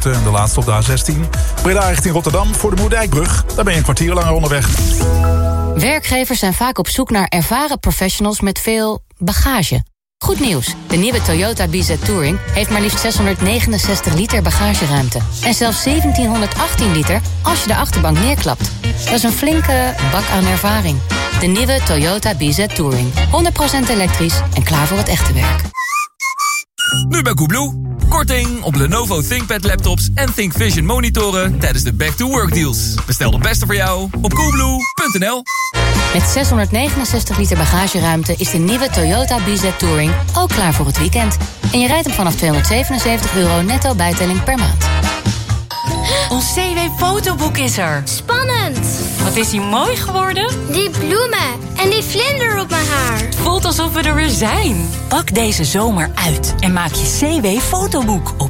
De laatste op de A16. Breda richting Rotterdam voor de Moerdijkbrug. Daar ben je een kwartier langer onderweg. Werkgevers zijn vaak op zoek naar ervaren professionals met veel bagage. Goed nieuws, de nieuwe Toyota BZ Touring heeft maar liefst 669 liter bagageruimte. En zelfs 1718 liter als je de achterbank neerklapt. Dat is een flinke bak aan ervaring. De nieuwe Toyota BZ Touring. 100% elektrisch en klaar voor het echte werk. Nu bij Coolblue. Korting op Lenovo ThinkPad laptops en ThinkVision monitoren tijdens de Back to Work deals. Bestel de beste voor jou op coolblue.nl. Met 669 liter bagageruimte is de nieuwe Toyota BZ Touring ook klaar voor het weekend. En je rijdt hem vanaf €277 netto bijtelling per maand. Ons CW-fotoboek is er. Spannend! Wat is hij mooi geworden? Die bloemen en die vlinder op mijn haar. Het voelt alsof we er weer zijn. Pak deze zomer uit en maak je CW-fotoboek op